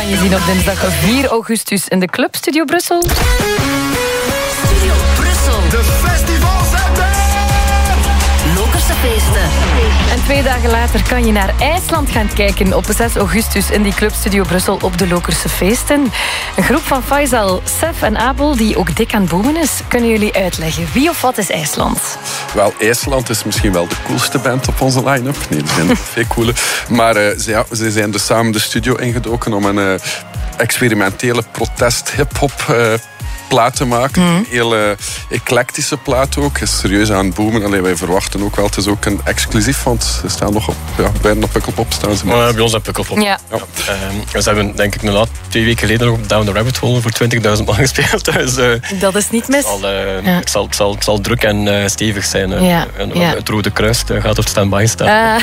kan je zien op dinsdag 4 augustus in de Club Studio Brussel. Studio Brussel. De festivals zijn er! Lokerse feesten. En 2 dagen later kan je naar IJsland gaan kijken op 6 augustus in die Club Studio Brussel op de Lokerse feesten. Een groep van Faisal, Sef en Abel die ook dik aan bomen is. Kunnen jullie uitleggen wie of wat is IJsland? Wel, IJsland is misschien wel de coolste band op onze line-up. Nee, er zijn veel coole. Maar ze zijn dus samen de studio ingedoken om een experimentele protest-hip-hop plaat te maken. Een hele eclectische plaat ook. Is serieus aan het boomen. Allee, wij verwachten ook wel. Het is ook een exclusief, want ze staan nog op, bijna op Pukkelpop staan ze. Bij ons op Pukkelpop. Ja. Ze hebben, denk ik, 2 weken geleden nog op Down the Rabbit Hole voor 20.000 man gespeeld. Dus, dat is niet mis. Het zal druk en stevig zijn. Het Rode Kruis gaat op standby staan.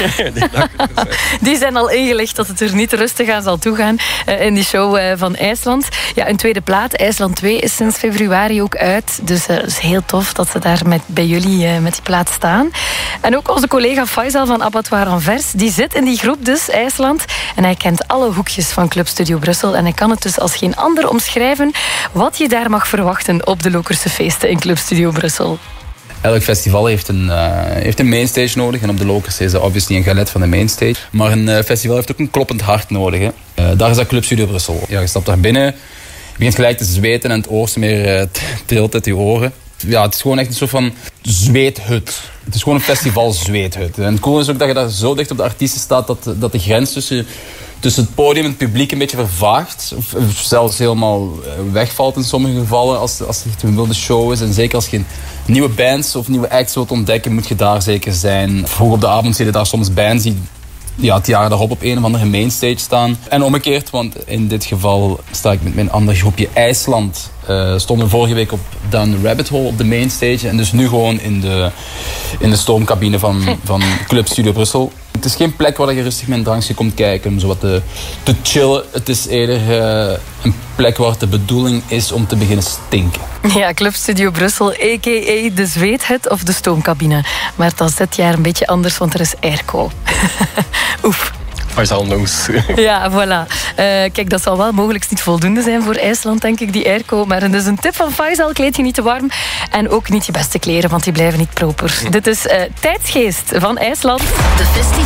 Die zijn al ingelegd dat het er niet rustig aan zal toegaan in die show van IJsland. Ja, een tweede plaat, IJsland 2, is sinds februari ook uit. Dus het is heel tof dat ze daar bij jullie met die plaat staan. En ook onze collega Faisal van Abattoir Anvers, die zit in die groep dus, IJsland. En hij kent alle hoekjes van Club Studio Brussel. En hij kan het dus als geen ander omschrijven wat je daar mag verwachten op de Lokerse feesten in Club Studio Brussel. Elk festival heeft een mainstage nodig. En op de Lokerse is dat obviously een galet van de mainstage. Maar een festival heeft ook een kloppend hart nodig. Hè. Daar is dat Club Studio Brussel. Ja, je stapt daar binnen, je begint gelijk te zweten en het oorsmeer trilt uit je oren. Ja, het is gewoon echt een soort van zweethut. Het is gewoon een festival zweethut. En het cool is ook dat je daar zo dicht op de artiesten staat dat de grens tussen het podium en het publiek een beetje vervaagt. Of zelfs helemaal wegvalt in sommige gevallen als het echt een wilde show is. En zeker als je nieuwe bands of nieuwe acts wilt ontdekken, moet je daar zeker zijn. Vroeg op de avond zie je daar soms bands die het jaar daarop op een of andere mainstage staan. En omgekeerd, want in dit geval sta ik met mijn ander groepje IJsland. Stonden we vorige week op Down the Rabbit Hole op de mainstage. En dus nu gewoon in de stoomcabine van Club Studio Brussel. Het is geen plek waar je rustig met een drankje komt kijken om zo wat te chillen. Het is eerder een plek waar de bedoeling is om te beginnen stinken. Ja, Club Studio Brussel, a.k.a. de zweethut of de stoomcabine. Maar dat is dit jaar een beetje anders, want er is airco. Oef. Faisal knows. Ja, voilà. Kijk, dat zal wel mogelijk niet voldoende zijn voor IJsland, denk ik, die airco. Maar dus een tip van Faisal, kleed je niet te warm. En ook niet je beste kleren, want die blijven niet proper. Dit is Tijdsgeest van IJsland. De